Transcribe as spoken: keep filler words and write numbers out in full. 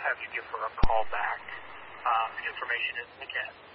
have you give her a call back. Um, information is in the cat.